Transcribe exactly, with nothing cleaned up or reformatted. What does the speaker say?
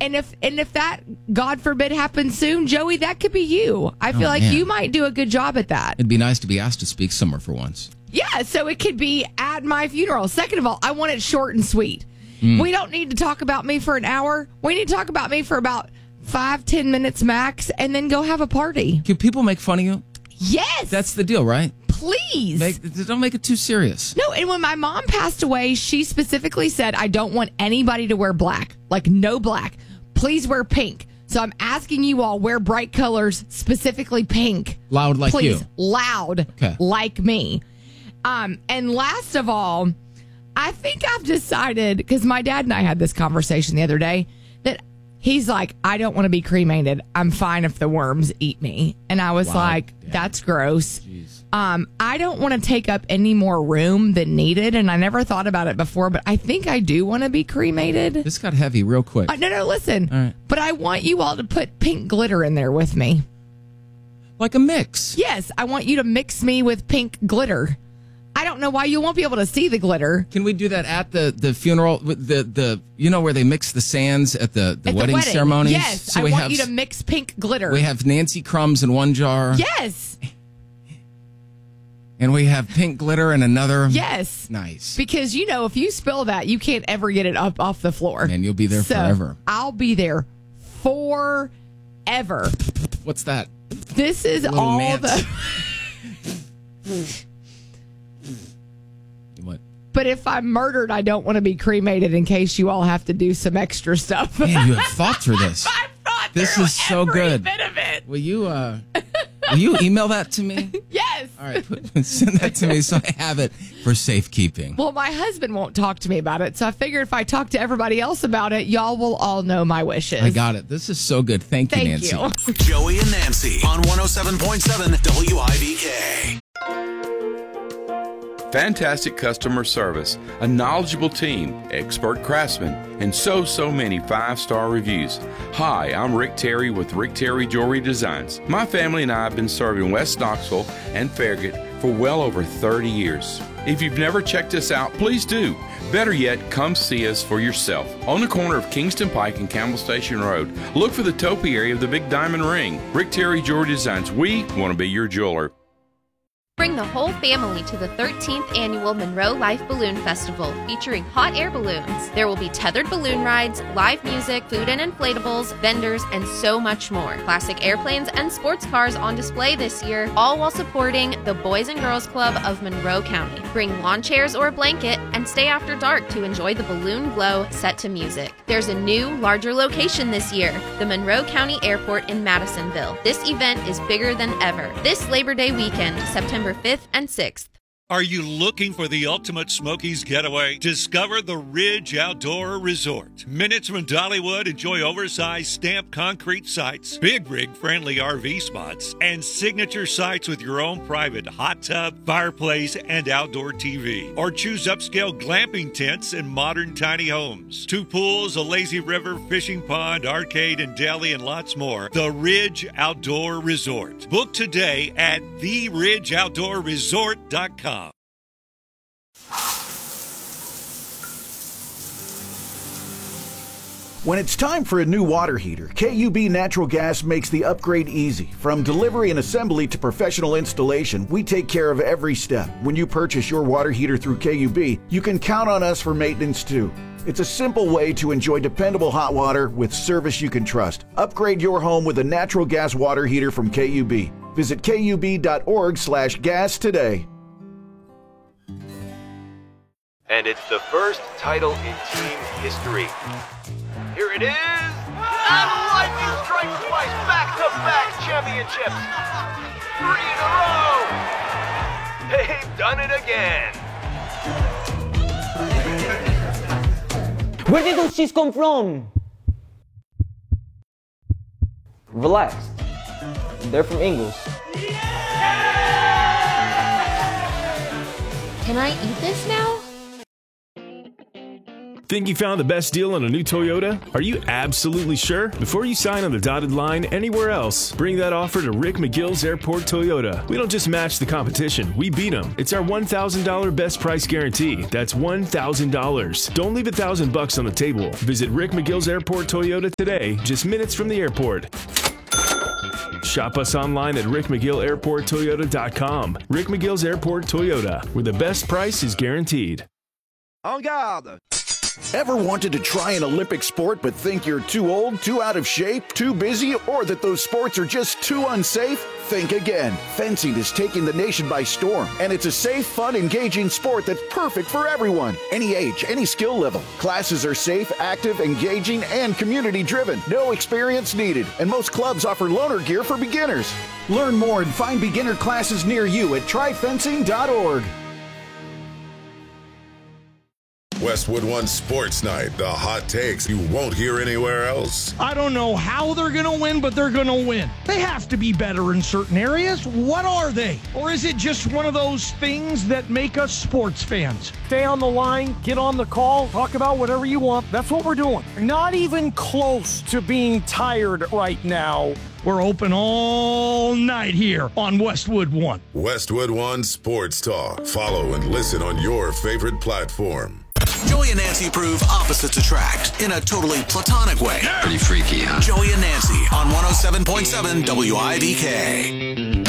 And if and if that, God forbid, happens soon, Joey, that could be you. I feel oh, like man. you might do a good job at that. It'd be nice to be asked to speak somewhere for once. Yeah, so it could be at my funeral. Second of all, I want it short and sweet. Mm. We don't need to talk about me for an hour. We need to talk about me for about five, ten minutes max, and then go have a party. Can people make fun of you? Yes. That's the deal, right? Please. Make, don't make it too serious. No, and when my mom passed away, she specifically said, I don't want anybody to wear black. Like, no black. Please wear pink. So I'm asking you all, wear bright colors, specifically pink. Loud like Please, you. loud okay. like me. Um, and last of all, I think I've decided, because my dad and I had this conversation the other day, that he's like, I don't want to be cremated. I'm fine if the worms eat me. And I was wow, like, Dad. That's gross. Jeez. Um, I don't want to take up any more room than needed. And I never thought about it before, but I think I do want to be cremated. This got heavy real quick. Uh, no, no, listen. All right. But I want you all to put pink glitter in there with me. Like a mix? Yes. I want you to mix me with pink glitter. I don't know why you won't be able to see the glitter. Can we do that at the, the funeral? The the you know where they mix the sands at the, the, at wedding, the wedding ceremonies? Yes, so I we want have, you to mix pink glitter. We have Nancy crumbs in one jar. Yes. And we have pink glitter in another. Yes. Nice. Because, you know, if you spill that, you can't ever get it up off the floor. And you'll be there so forever. I'll be there forever. What's that? This is all Nance. the... What? But if I'm murdered, I don't want to be cremated in case you all have to do some extra stuff. Man, you have thought through this. I've thought this through is so every good. bit of it. Will you, uh, will you email that to me? Yes. All right, put, send that to me so I have it for safekeeping. Well, my husband won't talk to me about it, so I figured if I talk to everybody else about it, y'all will all know my wishes. I got it. This is so good. Thank you, Thank Nancy. You. Joey and Nancy on one oh seven point seven W I V K. Fantastic customer service, a knowledgeable team, expert craftsmen, and so, so many five-star reviews. Hi, I'm Rick Terry with Rick Terry Jewelry Designs. My family and I have been serving West Knoxville and Farragut for well over thirty years. If you've never checked us out, please do. Better yet, come see us for yourself. On the corner of Kingston Pike and Campbell Station Road, look for the topi area of the Big Diamond Ring. Rick Terry Jewelry Designs. We want to be your jeweler. Bring the whole family to the thirteenth Annual Monroe Life Balloon Festival, featuring hot air balloons. There will be tethered balloon rides, live music, food and inflatables, vendors, and so much more. Classic airplanes and sports cars on display this year, all while supporting the Boys and Girls Club of Monroe County. Bring lawn chairs or a blanket and stay after dark to enjoy the balloon glow set to music. There's a new, larger location this year, the Monroe County Airport in Madisonville. This event is bigger than ever. This Labor Day weekend, September fifth and sixth. Are you looking for the ultimate Smokies getaway? Discover the Ridge Outdoor Resort. Minutes from Dollywood, enjoy oversized stamped concrete sites, big rig friendly R V spots, and signature sites with your own private hot tub, fireplace, and outdoor T V. Or choose upscale glamping tents and modern tiny homes. Two pools, a lazy river, fishing pond, arcade, and deli, and lots more. The Ridge Outdoor Resort. Book today at the ridge outdoor resort dot com. When it's time for a new water heater, K U B Natural Gas makes the upgrade easy. From delivery and assembly to professional installation, we take care of every step. When you purchase your water heater through K U B, you can count on us for maintenance too. It's a simple way to enjoy dependable hot water with service you can trust. Upgrade your home with a natural gas water heater from K U B. Visit K U B dot org slash gas today. And it's the first title in team history. Here it is, and lightning strikes twice, back-to-back championships. Three in a row. They've done it again. Where did those cheese come from? Relax. They're from Ingles. Can I eat this now? Think you found the best deal on a new Toyota? Are you absolutely sure? Before you sign on the dotted line anywhere else, bring that offer to Rick McGill's Airport Toyota. We don't just match the competition, we beat them. It's our one thousand dollars best price guarantee. That's one thousand dollars. Don't leave a thousand bucks on the table. Visit Rick McGill's Airport Toyota today, just minutes from the airport. Shop us online at rick mcgill airport toyota dot com. Rick McGill's Airport Toyota, where the best price is guaranteed. En garde! Ever wanted to try an Olympic sport but think you're too old, too out of shape, too busy, or that those sports are just too unsafe? Think again. Fencing is taking the nation by storm, and it's a safe, fun, engaging sport that's perfect for everyone. Any age, any skill level. Classes are safe, active, engaging, and community-driven. No experience needed, and most clubs offer loaner gear for beginners. Learn more and find beginner classes near you at try fencing dot org. Westwood One Sports Night, the hot takes you won't hear anywhere else. I don't know how they're going to win, but they're going to win. They have to be better in certain areas. What are they? Or is it just one of those things that make us sports fans? Stay on the line, get on the call, talk about whatever you want. That's what we're doing. Not even close to being tired right now. We're open all night here on Westwood One. Westwood One Sports Talk. Follow and listen on your favorite platform. Joey and Nancy prove opposites attract in a totally platonic way. Pretty freaky, huh? Joey and Nancy on one oh seven point seven W I B K.